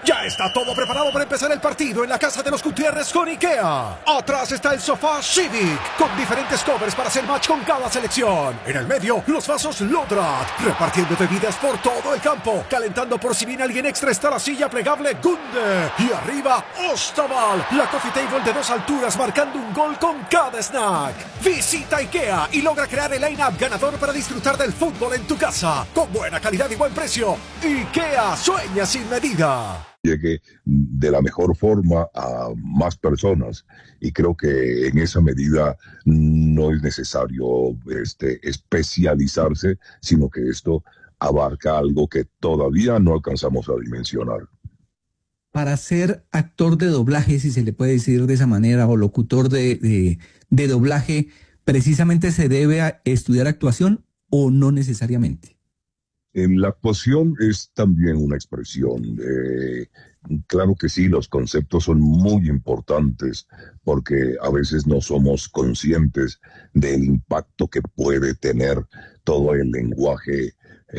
Ya está todo preparado para empezar el partido en la casa de los Gutiérrez con IKEA. Atrás está el sofá Civic, con diferentes covers para hacer match con cada selección. En el medio, los vasos Lodrat, repartiendo bebidas por todo el campo. Calentando por si viene alguien extra está la silla plegable Gunde. Y arriba, Ostaval, la coffee table de 2 alturas marcando un gol con cada snack. Visita IKEA y logra crear el line-up ganador para disfrutar del fútbol en tu casa. Con buena calidad y buen precio. IKEA sueña sin medida. Llegue de la mejor forma a más personas, y creo que en esa medida no es necesario especializarse, sino que esto abarca algo que todavía no alcanzamos a dimensionar. Para ser actor de doblaje, si se le puede decir de esa manera, o locutor de doblaje, ¿precisamente se debe estudiar actuación o no necesariamente? La actuación es también una expresión. Claro que sí, los conceptos son muy importantes porque a veces no somos conscientes del impacto que puede tener todo el lenguaje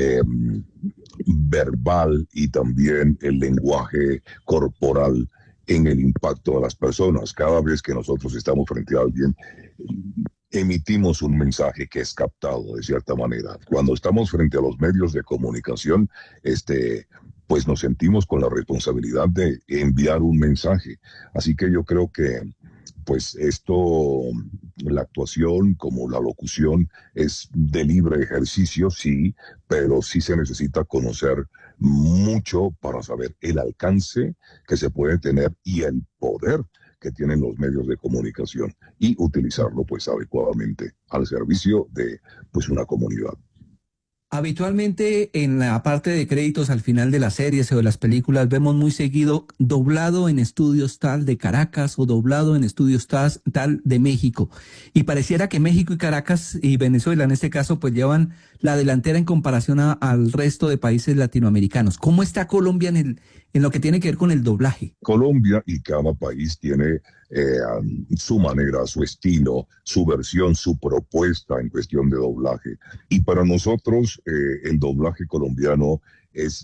verbal y también el lenguaje corporal en el impacto de las personas. Cada vez que nosotros estamos frente a alguien, emitimos un mensaje que es captado de cierta manera. Cuando estamos frente a los medios de comunicación, pues nos sentimos con la responsabilidad de enviar un mensaje. Así que yo creo que pues esto, la actuación como la locución, es de libre ejercicio, sí, pero sí se necesita conocer mucho para saber el alcance que se puede tener y el poder que tienen los medios de comunicación, y utilizarlo pues adecuadamente al servicio de pues una comunidad. Habitualmente en la parte de créditos al final de las series o de las películas vemos muy seguido doblado en estudios tal de Caracas o doblado en estudios tal de México. Y pareciera que México y Caracas y Venezuela en este caso pues llevan la delantera en comparación al resto de países latinoamericanos. ¿Cómo está Colombia en lo que tiene que ver con el doblaje? Colombia y cada país tiene su manera, su estilo, su versión, su propuesta en cuestión de doblaje. Y para nosotros el doblaje colombiano es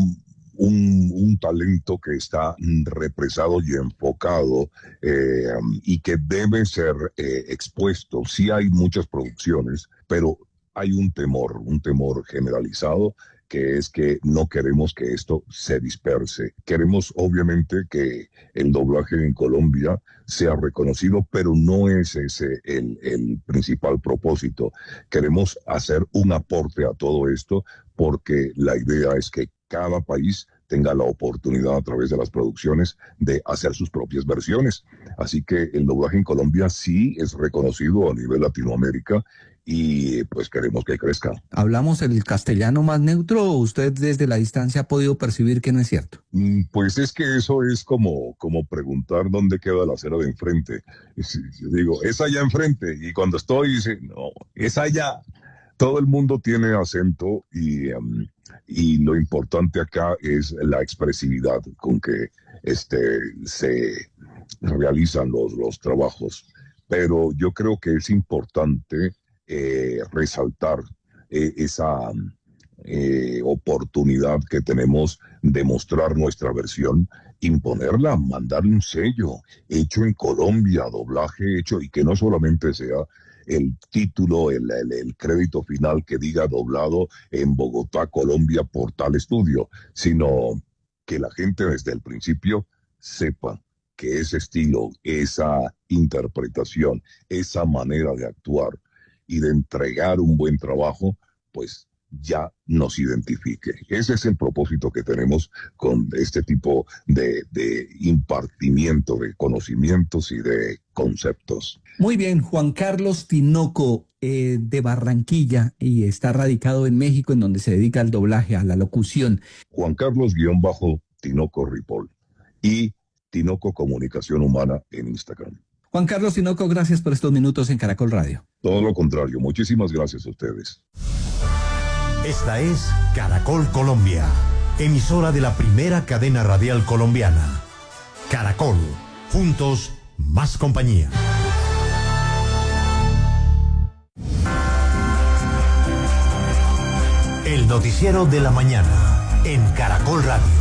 un talento que está represado y enfocado y que debe ser expuesto. Sí hay muchas producciones, pero hay un temor generalizado, que es que no queremos que esto se disperse. Queremos obviamente que el doblaje en Colombia sea reconocido, pero no es ese el principal propósito. Queremos hacer un aporte a todo esto porque la idea es que cada país tenga la oportunidad a través de las producciones de hacer sus propias versiones. Así que el doblaje en Colombia sí es reconocido a nivel Latinoamérica, y pues queremos que crezca. ¿Hablamos el castellano más neutro o usted desde la distancia ha podido percibir que no es cierto? Pues es que eso es como preguntar dónde queda la acera de enfrente. Yo digo, es allá enfrente, y cuando estoy, dice, no, es allá. Todo el mundo tiene acento, y lo importante acá es la expresividad con que se realizan los trabajos. Pero yo creo que es importante resaltar esa oportunidad que tenemos de mostrar nuestra versión, imponerla, mandar un sello hecho en Colombia, doblaje hecho, y que no solamente sea el título, el crédito final que diga doblado en Bogotá, Colombia, por tal estudio, sino que la gente desde el principio sepa que ese estilo, esa interpretación, esa manera de actuar y de entregar un buen trabajo, pues ya nos identifique. Ese es el propósito que tenemos con este tipo de impartimiento de conocimientos y de conceptos. Muy bien, Juan Carlos Tinoco, de Barranquilla, y está radicado en México, en donde se dedica al doblaje, a la locución. Juan Carlos-Tinoco Ripoll y Tinoco Comunicación Humana en Instagram. Juan Carlos Tinoco, gracias por estos minutos en Caracol Radio. Todo lo contrario, muchísimas gracias a ustedes. Esta es Caracol Colombia, emisora de la primera cadena radial colombiana. Caracol, juntos, más compañía. El noticiero de la mañana en Caracol Radio.